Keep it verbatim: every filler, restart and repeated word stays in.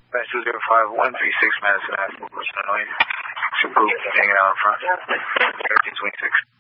That's two zero five one three six Madison Avenue, Illinois. Approved, hanging out in front. thirteen twenty-six.